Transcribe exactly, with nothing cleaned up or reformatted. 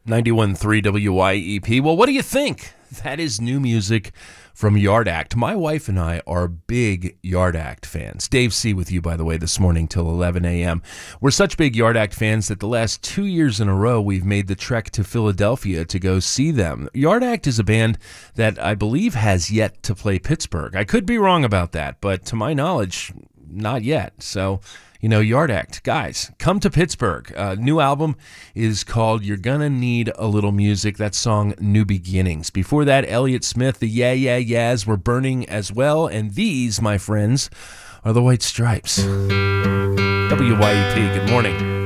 ninety-one point three W Y E P. Well, what do you think? That is new music from Yard Act. My wife and I are big Yard Act fans. Dave C. with you, by the way, this morning till eleven a.m. We're such big Yard Act fans that the last two years in a row we've made the trek to Philadelphia to go see them. Yard Act is a band that I believe has yet to play Pittsburgh. I could be wrong about that, but to my knowledge, not yet. So, you know, Yard Act, guys, come to Pittsburgh. Uh, new album is called You're Gonna Need a Little Music. That song, New Beginnings. Before that, Elliott Smith, the Yeah, Yeah, Yeahs were burning as well. And these, my friends, are the White Stripes. W Y E P, good morning.